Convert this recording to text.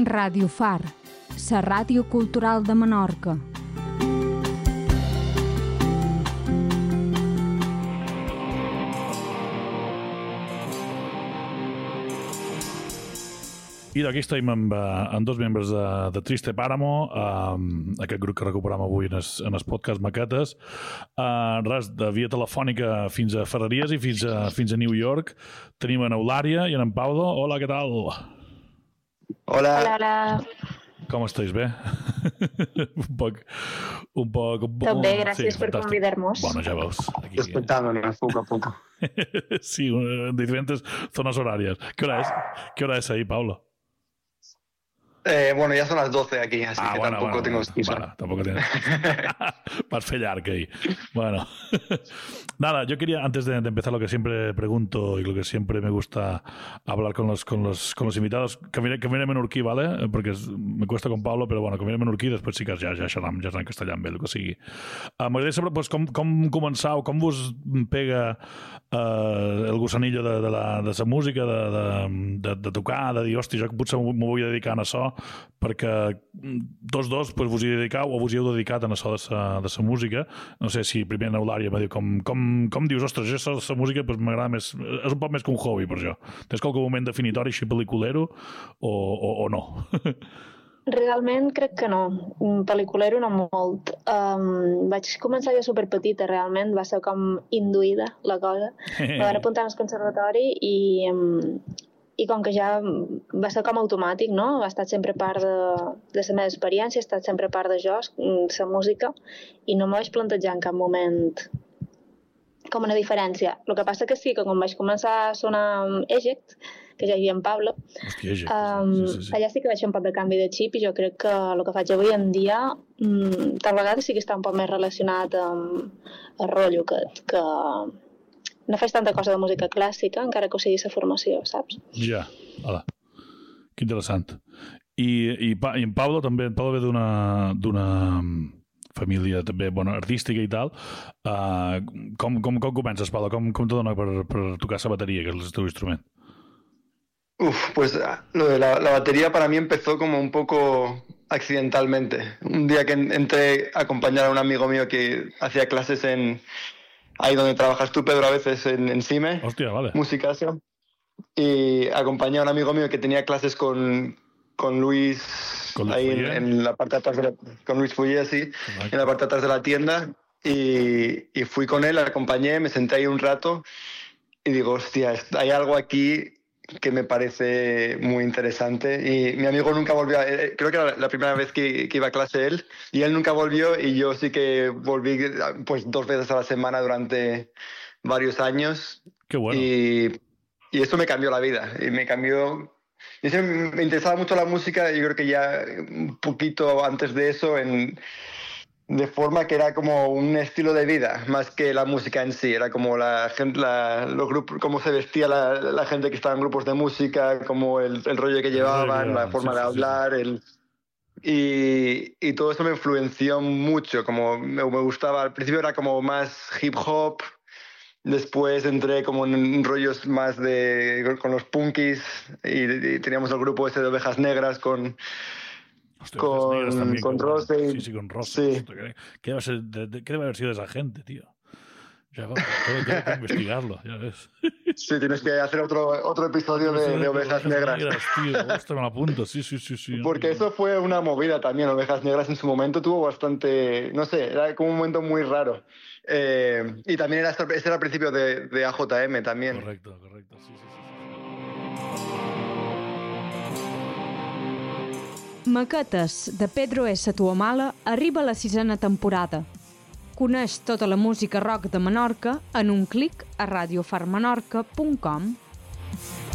Ràdio Far, la ràdio cultural de Menorca. I d'aquí estem amb dos membres de Triste Páramo, aquest grup que recuperam avui en el podcast Maquetes. Res, de via telefònica fins a Ferreries i fins a New York. Tenim en Eulària i en Paulo. Hola, què tal? Hola. Hola. Com estàs? Bé? un poc... Tot bé, gràcies per convidar-nos. Bueno, ja veus. Respectándonos poco a poco. Sí, en diferentes zonas horarias. ¿Qué hora es ahí, Paulo? Bueno, ya son las 12 aquí, así que bueno, tampoco tengo excusa. Bueno, tampoco tienes vas fer llarg ahí. Bueno, nada, yo quería, antes de empezar, lo que siempre pregunto y lo que siempre me gusta hablar con los invitados, que viene menorquí, ¿vale? Porque me cuesta con Pablo, pero bueno, que viene menorquí, després sí que ja xerram en castellà amb ell, que sigui. M'agradaria saber pues, com començau, com vos pega el gusanillo de la música, de tocar, de dir, hòstia, jo potser m'ho vull dedicar a això, perquè tots dos pues, vos hi dedicau o vos hi heu dedicat en això de la música. No sé si primer en Eulària va dir com dius, ostres, jo la música pues, m'agrada més, és un poc més que un hobby per jo. Tens qualque moment definitori així pel·liculero o no? Realment crec que no. Pel·liculero no molt. Vaig començar jo superpetita, realment. Va ser com induïda la cosa. Me van apuntar al conservatori i com que ja va ser com automàtic, no? Ha estat sempre part de la meva experiència, ha estat sempre part de jo, la música, i no m'ho vaig plantejar en cap moment com una diferència. El que passa que sí, que quan vaig començar a sonar Eject, que ja hi havia en Pablo, hòstia, Eject, sí. Allà sí que vaig fer un poc de canvi de xip i jo crec que el que faig avui en dia tal vegada sí que està un poc més relacionat amb el rotllo que no faig tanta cosa de música clàssica, encara que ho sigui la formació, saps? Ja, hola. Que interessant. I en Pablo també, en Pablo ve d'una família també, bueno, artística i tal. Com comences, Pablo? Com te dona per tocar la bateria, que és el teu instrument? Pues lo de la batería para mí empezó como un poco accidentalmente. Un día que entré a acompañar a un amigo mío que hacía clases ahí donde trabajas tú, Pedro, a veces en CIME. Hostia, vale. Musicasia. Y acompañé a un amigo mío que tenía clases con Luis, ahí en la parte de atrás con Luis Fuyé, sí, en la parte de atrás de la tienda. Y fui con él, le acompañé, me senté ahí un rato y digo, hostia, hay algo aquí que me parece muy interesante. Y mi amigo nunca volvió, creo que era la primera vez que iba a clase él, y él nunca volvió, y yo sí que volví pues 2 veces a la semana durante varios años. Qué bueno. Y eso me cambió la vida, y me cambió... Me interesaba mucho la música, y yo creo que ya un poquito antes de eso, de forma que era como un estilo de vida, más que la música en sí. Era como la gente, los grupos, cómo se vestía la gente que estaba en grupos de música, como el rollo que llevaban, la forma de hablar, y todo eso me influenció mucho. Como me gustaba, al principio era como más hip hop, después entré como en rollos más con los punkis, y teníamos el grupo ese de Ovejas Negras con Rose. Sí, con Rose. Sí. ¿Qué debe haber sido de esa gente, tío? Ya va, tengo que investigarlo, ya ves. Sí, tienes que hacer otro episodio de Ovejas Negras. Tío, hostia, me lo apunto, sí. Porque eso fue una movida también. Ovejas Negras en su momento tuvo bastante, no sé, era como un momento muy raro. Y también ese era el principio de AJM también. Correcto, sí. Maquetes de Pedro S. Tuamala arriba a la 6ª temporada. Coneix tota la música rock de Menorca en un clic a radiofarmenorca.com.